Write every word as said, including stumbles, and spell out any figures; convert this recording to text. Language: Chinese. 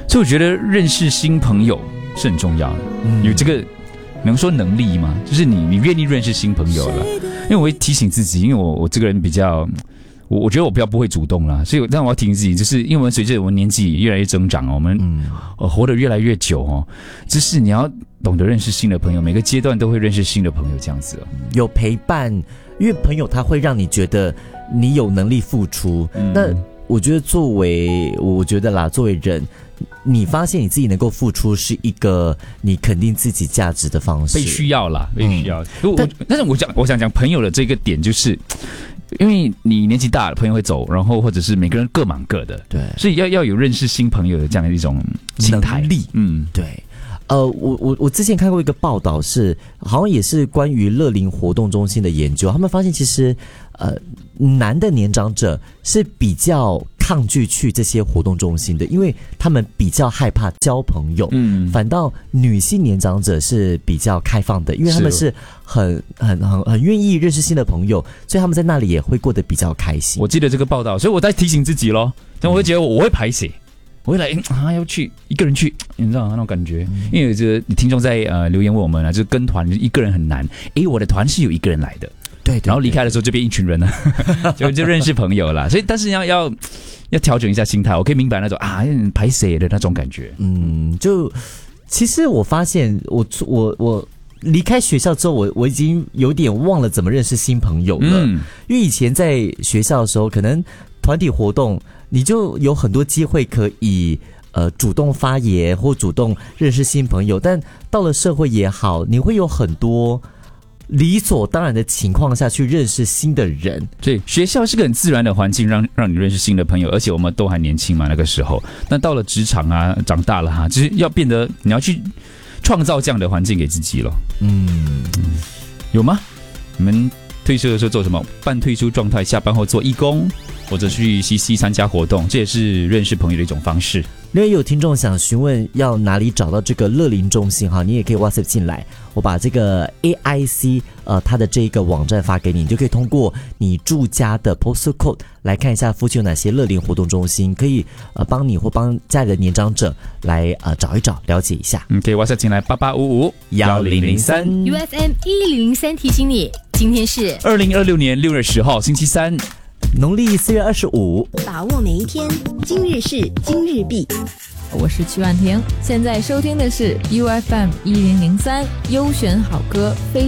所以我觉得认识新朋友是很重要的。嗯、有这个能说能力吗？就是你你愿意认识新朋友了，因为我会提醒自己，因为我我这个人比较。我我觉得我比较不会主动啦，所以但我要提醒自己，就是因为我们随着我们年纪越来越增长哦，我们、嗯呃、活得越来越久哦，就是你要懂得认识新的朋友，每个阶段都会认识新的朋友，这样子哦。 有陪伴，因为朋友他会让你觉得你有能力付出。嗯、那我觉得作为我觉得啦，作为人，你发现你自己能够付出，是一个你肯定自己价值的方式。 被需要啦，被需要。嗯、但但是我讲，我想讲朋友的这个点就是。因为你年纪大了，朋友会走，然后或者是每个人各忙各的， 对， 所以要要有认识新朋友的这样的一种心态能力，嗯，对。呃，我我我之前看过一个报道是，好像也是关于乐龄活动中心的研究，他们发现其实，呃，男的年长者是比较抗拒去这些活动中心的，因为他们比较害怕交朋友。嗯，反倒女性年长者是比较开放的，因为他们是很很很很愿意认识新的朋友，所以他们在那里也会过得比较开心。 我记得这个报道，所以我在提醒自己咯，但我会觉得我我会排斥。我会来啊，要去一个人去，你知道那种感觉？嗯、因为这个听众在呃留言问我们啊，就是跟团一个人很难。诶，我的团是有一个人来的， 对, 对, 对， 然后离开的时候就变一群人了，就就认识朋友了。所以，但是要要要调整一下心态，我可以明白那种啊排谁的那种感觉。 嗯，就其实我发现我我我离开学校之后，我我已经有点忘了怎么认识新朋友了。嗯，因为以前在学校的时候，可能团体活动。你就有很多机会可以呃主动发言或主动认识新朋友，但到了社会也好，你会有很多理所当然的情况下去认识新的人。 对，学校是个很自然的环境，让让你认识新的朋友，而且我们都还年轻嘛，那个时候。那到了职场啊，长大了哈，就是要变得你要去创造这样的环境给自己了。嗯，有吗？你们退休的时候做什么？半退休状态，下班后做义工，或者去 C C 参加活动，这也是认识朋友的一种方式。 另外有听众想询问要哪里找到这个乐龄中心哈，你也可以 WhatsApp 进来，我把这个 A I C 呃它的这一个网站发给你，你就可以通过你住家的 postal code 来看一下附近有哪些乐龄活动中心，可以呃帮你或帮家里的年长者来呃找一找，了解一下。 嗯，可以 WhatsApp 进来八八五五一零零三 U F M 一零零三提醒你，今天是二零二六年六月十号星期三。 农历四月二十五， 把握每一天，今日事今日毕。 我是曲婉婷，现在收听的是 U F M 一零零三优选好歌非